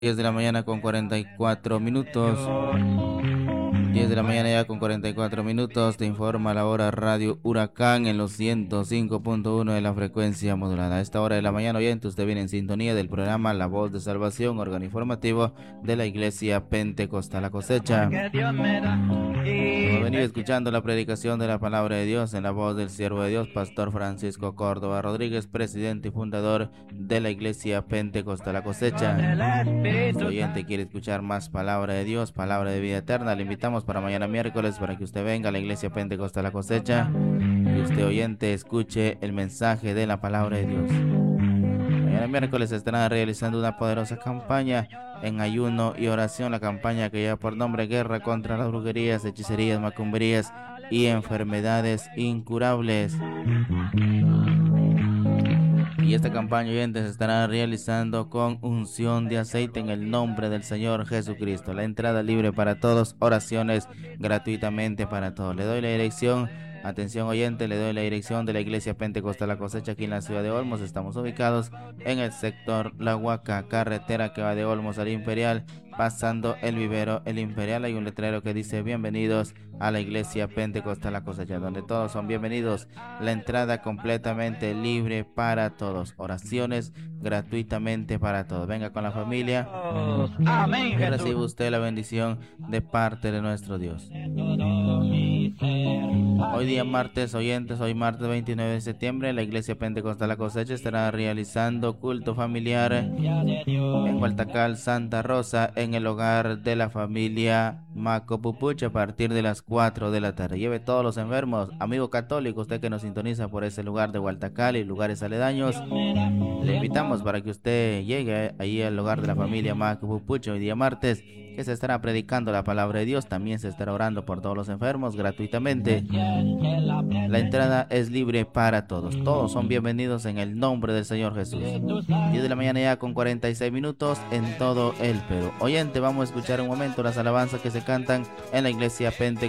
10 de la mañana con 44 minutos. 10 de la mañana ya con 44 minutos. Te informa la hora Radio Huracán en los 105.1 de la frecuencia modulada. A esta hora de la mañana, oyente, usted viene en sintonía del programa La Voz de Salvación, órgano informativo de la Iglesia Pentecostal La Cosecha. Hemos venido escuchando la predicación de la palabra de Dios en la voz del siervo de Dios, Pastor Francisco Córdoba Rodríguez, presidente y fundador de la Iglesia Pentecostal La Cosecha. Si oyente quiere escuchar más palabra de Dios, palabra de vida eterna, le invitamos para mañana miércoles para que usted venga a la Iglesia Pentecostal La Cosecha y usted, oyente, escuche el mensaje de la palabra de Dios. Mañana miércoles se estará realizando una poderosa campaña en ayuno y oración, la campaña que lleva por nombre Guerra contra las brujerías, hechicerías, macumberías y enfermedades incurables. Y esta campaña, oyentes, se estará realizando con unción de aceite en el nombre del Señor Jesucristo. La entrada libre para todos, oraciones gratuitamente para todos. Le doy la dirección. Atención, oyente, le doy la dirección de la Iglesia Pentecostal La Cosecha aquí en la ciudad de Olmos. Estamos ubicados en el sector La Huaca, carretera que va de Olmos al Imperial, pasando el vivero El Imperial. Hay un letrero que dice: bienvenidos a la Iglesia Pentecostal La Cosecha, donde todos son bienvenidos. La entrada completamente libre para todos. Oraciones gratuitamente para todos. Venga con la familia. Amén. Que reciba usted la bendición de parte de nuestro Dios. Hoy día martes, oyentes, hoy martes 29 de septiembre, la Iglesia Pentecostal La Cosecha estará realizando culto familiar en Hualtacal, Santa Rosa, en el hogar de la familia Maco Pupucha, a partir de las 4 de la tarde. Lleve todos los enfermos, amigo católico, usted que nos sintoniza por ese lugar de Hualtacal y lugares aledaños, le invitamos para que usted llegue ahí al hogar de la familia Maco Pupucha hoy día martes, que se estará predicando la palabra de Dios. También se estará orando por todos los enfermos gratuitamente. La entrada es libre para todos. Todos son bienvenidos en el nombre del Señor Jesús. 10 de la mañana ya con 46 minutos en todo el Perú. Oyente, vamos a escuchar un momento las alabanzas que se cantan en la Iglesia Pentecostal